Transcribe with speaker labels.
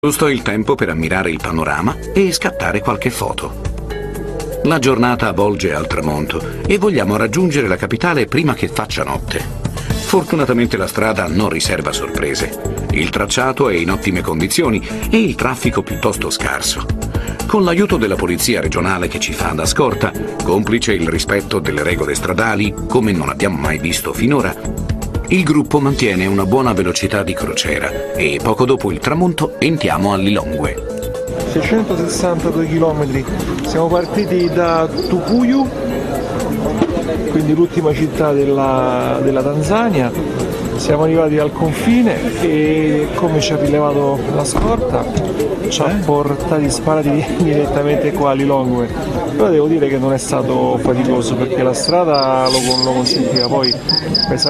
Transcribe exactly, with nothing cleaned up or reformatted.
Speaker 1: Giusto il tempo per ammirare il panorama e scattare qualche foto. La giornata avvolge al tramonto e vogliamo raggiungere la capitale prima che faccia notte. Fortunatamente la strada non riserva sorprese. Il tracciato è in ottime condizioni e il traffico piuttosto scarso. Con l'aiuto della polizia regionale che ci fa da scorta, complice il rispetto delle regole stradali come non abbiamo mai visto finora, il gruppo mantiene una buona velocità di crociera e poco dopo il tramonto entriamo a Lilongwe.
Speaker 2: seicentosessantadue chilometri, siamo partiti da Tukuyu, quindi l'ultima città della, della Tanzania, siamo arrivati al confine e come ci ha rilevato la scorta ci ha portati sparati direttamente qua a Lilongwe. Però devo dire che non è stato faticoso perché la strada lo, lo consentiva, poi